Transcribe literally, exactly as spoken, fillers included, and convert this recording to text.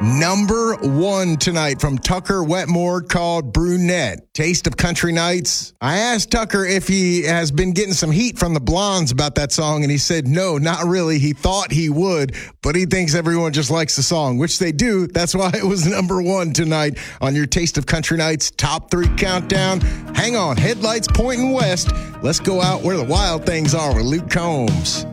Number one tonight from Tucker Wetmore called Brunette. Taste of Country Nights. I asked Tucker if he has been getting some heat from the Blondes about that song, and he said no, not really. He thought he would, but he thinks everyone just likes the song, which they do. That's why it was number one tonight on your Taste of Country Nights Top three Countdown. Hang on, headlights pointing west. Let's go out where the wild things are with Luke Combs.